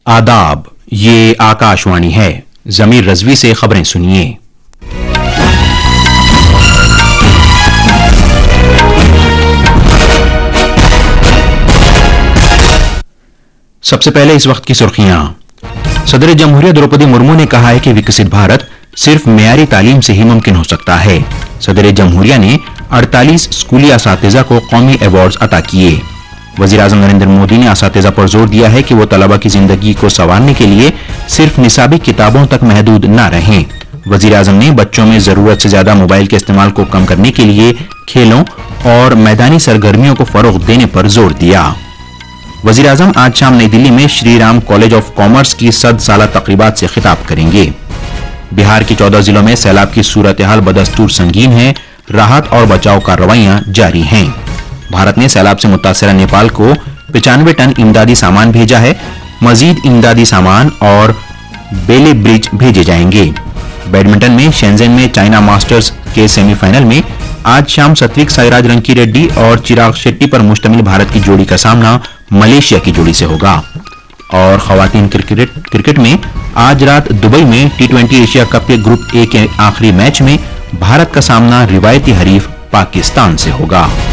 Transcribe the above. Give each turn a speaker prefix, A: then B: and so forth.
A: आदाब, ये आकाशवाणी है। जमीर रजवी से खबरें सुनिए। सबसे पहले इस वक्त की सुर्खियां। सदर जमहूरिया द्रौपदी मुर्मू ने कहा है कि विकसित भारत सिर्फ मेयारी तालीम से ही मुमकिन हो सकता है। सदर जमहूरिया ने 48 स्कूली असातिज़ा को कौमी अवार्ड्स अता किए। वज़ीर-ए-आज़म नरेंद्र मोदी ने असातिज़ा पर जोर दिया है कि वो तलबा की जिंदगी को संवारने के लिए सिर्फ निसाबी किताबों तक महदूद न रहें। वज़ीर-ए-आज़म ने बच्चों में जरूरत से ज्यादा मोबाइल के इस्तेमाल को कम करने के लिए खेलों और मैदानी सरगर्मियों को फरोग देने पर जोर दिया। वज़ीर-ए-आज़म आज शाम नई दिल्ली में Shri Ram college of commerce की 100 साला तकरीबात से खिताब करेंगे। बिहार के 14 जिलों में सैलाब की सूरत हाल बदस्तूर संगीन है। राहत और बचाव कार्रवाइयां जारी हैं। भारत ने सैलाब से मुतासरा नेपाल को 95 टन इमदादी सामान भेजा है। मजीद इमदादी सामान और बेले ब्रिज भेजे जाएंगे। बैडमिंटन में शेंजन में चाइना मास्टर्स के सेमीफाइनल में आज शाम सात्विक साईराज रंकी रेड्डी और चिराग शेट्टी पर मुश्तमिल भारत की जोड़ी का सामना मलेशिया की जोड़ी से होगा। और खवातीन क्रिकेट में आज रात दुबई में T20 एशिया कप के ग्रुप ए के आखिरी मैच में भारत का सामना रिवायती हरीफ पाकिस्तान से होगा।